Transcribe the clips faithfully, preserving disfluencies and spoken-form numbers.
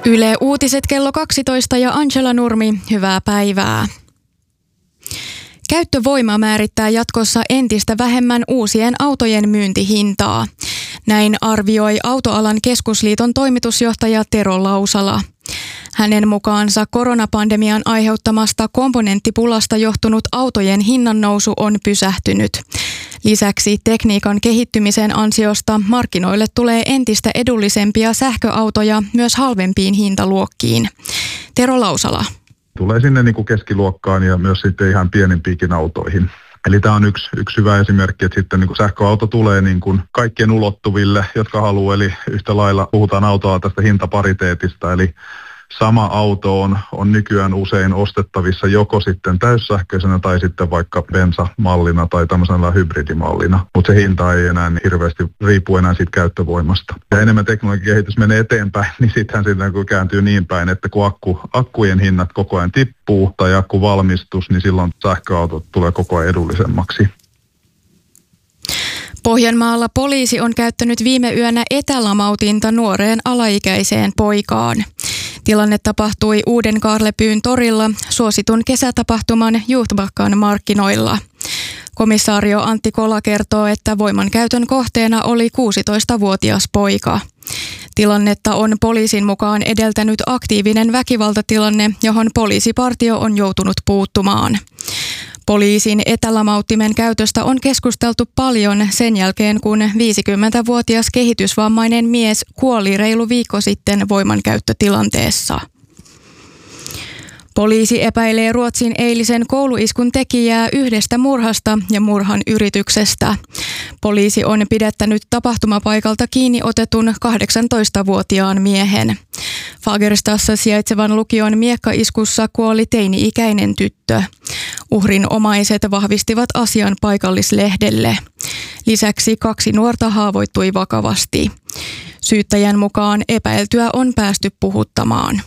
Yle Uutiset kello kaksitoista ja Angela Nurmi, hyvää päivää. Käyttövoima määrittää jatkossa entistä vähemmän uusien autojen myyntihintaa. Näin arvioi Autoalan keskusliiton toimitusjohtaja Tero Lausala. Hänen mukaansa koronapandemian aiheuttamasta komponenttipulasta johtunut autojen hinnannousu on pysähtynyt. Lisäksi tekniikan kehittymisen ansiosta markkinoille tulee entistä edullisempia sähköautoja myös halvempiin hintaluokkiin. Tero Lausala. Tulee sinne niin kuin keskiluokkaan ja myös sitten ihan pienimpiinkin autoihin. Eli tämä on yksi, yksi hyvä esimerkki, että sitten niin kuin sähköauto tulee niin kuin kaikkien ulottuville, jotka haluaa. Eli yhtä lailla puhutaan autoa tästä hintapariteetista, eli sama auto on, on nykyään usein ostettavissa joko sitten täyssähköisenä tai sitten vaikka bensamallina tai tämmöisellä hybridimallina. Mutta se hinta ei enää niin hirveästi riipu enää siitä käyttövoimasta. Ja enemmän teknologian kehitys menee eteenpäin, niin sittenhän sitten kun kääntyy niin päin, että kun akku, akkujen hinnat koko ajan tippuu tai akkuvalmistus, niin silloin sähköautot tulee koko ajan edullisemmaksi. Pohjanmaalla poliisi on käyttänyt viime yönä etälamautinta nuoreen alaikäiseen poikaan. Tilanne tapahtui Uuden Kaarlepyyn torilla suositun kesätapahtuman Youthbackan markkinoilla. Komissaario Antti Kola kertoo, että voimankäytön kohteena oli kuusitoistavuotias poika. Tilannetta on poliisin mukaan edeltänyt aktiivinen väkivaltatilanne, johon poliisipartio on joutunut puuttumaan. Poliisin etälamauttimen käytöstä on keskusteltu paljon sen jälkeen, kun viisikymmentävuotias kehitysvammainen mies kuoli reilu viikko sitten voimankäyttötilanteessa. Poliisi epäilee Ruotsin eilisen kouluiskun tekijää yhdestä murhasta ja murhan yrityksestä. Poliisi on pidättänyt tapahtumapaikalta kiinni otetun kahdeksantoistavuotiaan miehen. Fagerstassa sijaitsevan lukion miekkaiskussa kuoli teini-ikäinen tyttö. Uhrin omaiset vahvistivat asian paikallislehdelle. Lisäksi kaksi nuorta haavoittui vakavasti. Syyttäjän mukaan epäiltyä on päästy puhuttamaan.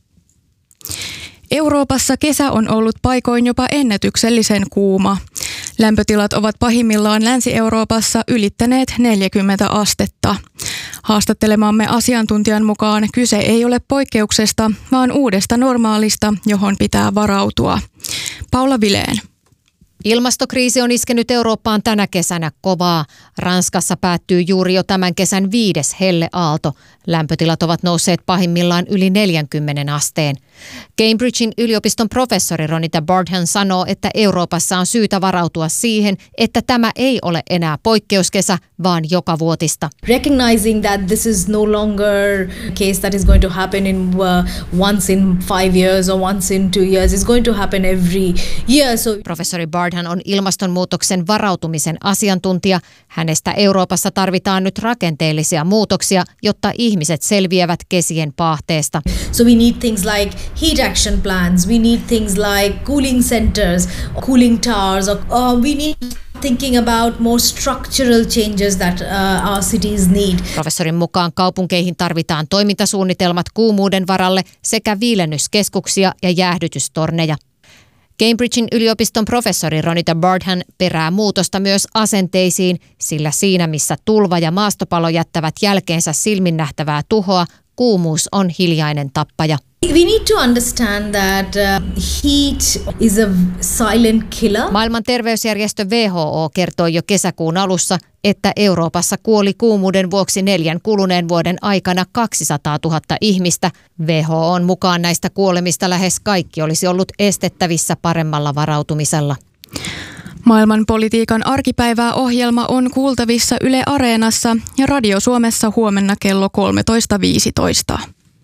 Euroopassa kesä on ollut paikoin jopa ennätyksellisen kuuma. Lämpötilat ovat pahimmillaan Länsi-Euroopassa ylittäneet neljäkymmentä astetta. Haastattelemamme asiantuntijan mukaan kyse ei ole poikkeuksesta, vaan uudesta normaalista, johon pitää varautua. Paula Vileen. Ilmastokriisi on iskenyt Eurooppaan tänä kesänä kovaa. Ranskassa päättyy juuri jo tämän kesän viides helleaalto. Lämpötilat ovat nousseet pahimmillaan yli neljänkymmenen asteen. Cambridgein yliopiston professori Ronita Bardhan sanoo, että Euroopassa on syytä varautua siihen, että tämä ei ole enää poikkeuskesä, vaan jokavuotista. Recognizing that this is no longer a case that is going to happen in uh, once in five years or once in two years, it's going to happen every year. So professori Bardhan on ilmastonmuutoksen varautumisen asiantuntija. Hänestä Euroopassa tarvitaan nyt rakenteellisia muutoksia, jotta ihmiset selviävät kesien paahteesta. So we need things like heat action plans, we need things like cooling centers, cooling towers, or uh, we need thinking about more structural changes that uh, our cities need. Professorin mukaan kaupunkeihin tarvitaan toimintasuunnitelmat kuumuuden varalle sekä viilennyskeskuksia ja jäähdytystorneja. Cambridgein yliopiston professori Ronita Bardhan perää muutosta myös asenteisiin, sillä siinä missä tulva ja maastopalo jättävät jälkeensä silminnähtävää tuhoa, kuumuus on hiljainen tappaja. We need to understand that uh, heat is a silent killer. Maailman terveysjärjestö W H O kertoi jo kesäkuun alussa, että Euroopassa kuoli kuumuuden vuoksi neljän kuluneen vuoden aikana kaksisataatuhatta ihmistä. W H O:n mukaan näistä kuolemista lähes kaikki olisi ollut estettävissä paremmalla varautumisella. Maailman politiikan arkipäivää ohjelma on kuultavissa Yle Areenassa ja Radio Suomessa huomenna kello kolmetoista viisitoista.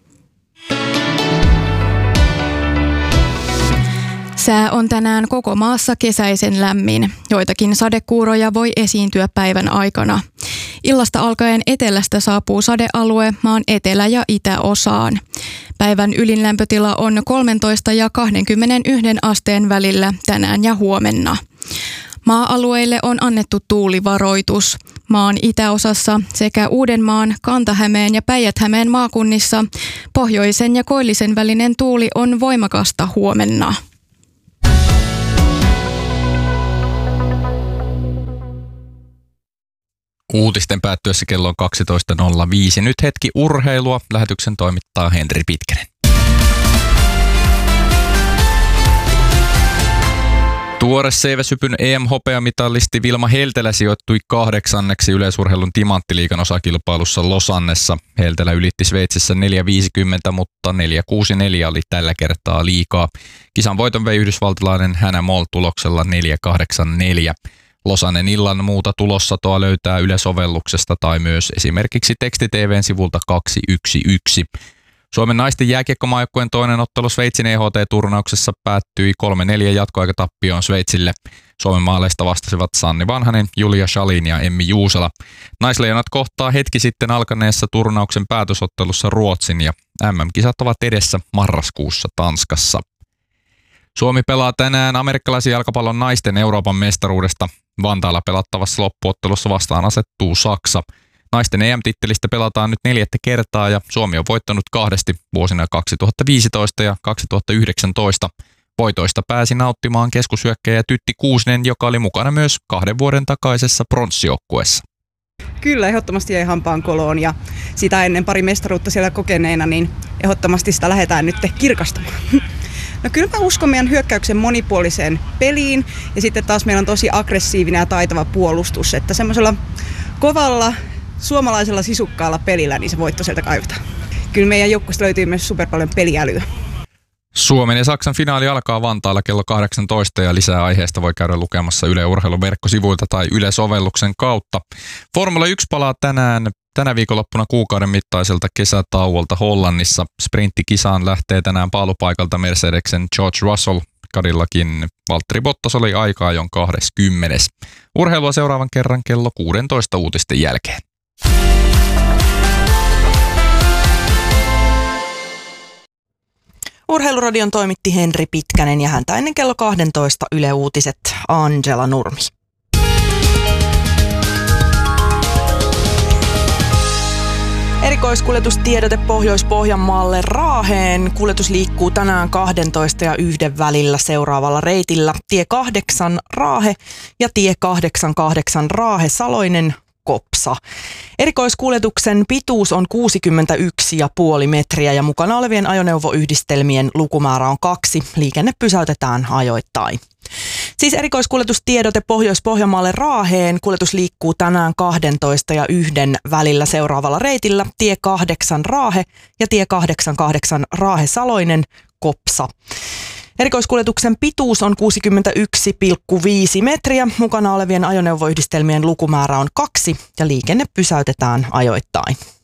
Sää on tänään koko maassa kesäisen lämmin. Joitakin sadekuuroja voi esiintyä päivän aikana. Illasta alkaen etelästä saapuu sadealue maan etelä- ja itäosaan. Päivän ylinlämpötila on kolmetoista ja kaksikymmentäyksi asteen välillä tänään ja huomenna. Maa-alueille on annettu tuulivaroitus. Maan itäosassa sekä Uudenmaan, Kanta-Hämeen ja Päijät-Hämeen maakunnissa pohjoisen ja koillisen välinen tuuli on voimakasta huomenna. Uutisten päättyessä kello on kaksitoista nolla viisi. Nyt hetki urheilua. Lähetyksen toimittaa Henri Pitkänen. Tuore seiväsypyn E M-hopeamitalisti Vilma Heltelä sijoittui kahdeksanneksi yleisurheilun timanttiliigan osakilpailussa Losannessa. Heltelä ylitti Sveitsissä neljä viisikymmentä, mutta neljä kuusikymmentäneljä oli tällä kertaa liikaa. Kisan voiton vei yhdysvaltalainen Hannah Moll tuloksella neljä kahdeksankymmentäneljä. Losannen illan muuta tulossatoa löytää Yle-sovelluksesta tai myös esimerkiksi Teksti T V:n sivulta kaksi yksi yksi. Suomen naisten jääkiekkomaajoukkueen toinen ottelu Sveitsin E H T-turnauksessa päättyi kolme neljä jatkoaikatappioon Sveitsille. Suomen maaleista vastasivat Sanni Vanhanen, Julia Schalin ja Emmi Juusala. Naisleijonat kohtaa hetki sitten alkaneessa turnauksen päätösottelussa Ruotsin ja M M-kisat ovat edessä marraskuussa Tanskassa. Suomi pelaa tänään amerikkalaisen jalkapallon naisten Euroopan mestaruudesta. Vantaalla pelattavassa loppuottelussa vastaan asettuu Saksa. Naisten E M-tittelistä pelataan nyt neljättä kertaa ja Suomi on voittanut kahdesti vuosina kaksituhattaviisitoista ja kaksituhattayhdeksäntoista. Voitoista pääsi nauttimaan keskushyökkäjä Tytti Kuusinen, joka oli mukana myös kahden vuoden takaisessa pronssijoukkueessa. Kyllä, ehdottomasti jäi hampaan koloon ja sitä ennen pari mestaruutta siellä kokeneena, niin ehdottomasti sitä lähdetään nyt kirkastamaan. No kyllä mä uskon meidän hyökkäyksen monipuoliseen peliin ja sitten taas meillä on tosi aggressiivinen ja taitava puolustus, että semmoisella kovalla suomalaisella sisukkaalla pelillä niin se voitto sieltä kaivetaan. Kyllä meidän joukkueesta löytyy myös super paljon peliälyä. Suomen ja Saksan finaali alkaa Vantaalla kello kahdeksantoista ja lisää aiheesta voi käydä lukemassa Yle Urheilun verkkosivuilta tai Yle-sovelluksen kautta. Formula yksi palaa tänään tänä viikonloppuna kuukauden mittaiselta kesätauolta Hollannissa. Sprinttikisaan lähtee tänään paalupaikalta Mercedesen George Russell. Kadillakin Valtteri Bottas oli aikaa jon kaksikymmentä. Urheilua seuraavan kerran kello kuusitoista uutisten jälkeen. Urheiluradion toimitti Henri Pitkänen ja häntä ennen kello kaksitoista Yle Uutiset Angela Nurmi. Erikoiskuljetustiedote Pohjois-Pohjanmaalle Raaheen. Kuljetus liikkuu tänään kaksitoista ja yhden välillä seuraavalla reitillä. Tie kahdeksan Raahe ja tie kahdeksankymmentäkahdeksan Raahe Saloinen Kopsa. Erikoiskuljetuksen pituus on kuusikymmentäyksi pilkku viisi metriä ja mukana olevien ajoneuvoyhdistelmien lukumäärä on kaksi. Liikenne pysäytetään ajoittain. Siis erikoiskuljetustiedote Pohjois-Pohjanmaalle Raaheen. Kuljetus liikkuu tänään kaksitoista ja yhden välillä seuraavalla reitillä. Tie kahdeksan Raahe ja tie kahdeksankymmentäkahdeksan Raahe Saloinen Kopsa. Erikoiskuljetuksen pituus on kuusikymmentäyksi pilkku viisi metriä. Mukana olevien ajoneuvoyhdistelmien lukumäärä on kaksi ja liikenne pysäytetään ajoittain.